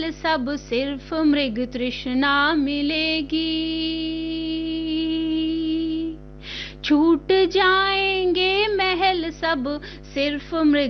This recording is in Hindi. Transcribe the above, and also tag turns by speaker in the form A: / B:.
A: महल सब सिर्फ मृग तृष्णा मिलेगी। छूट जाएंगे महल सब सिर्फ मृग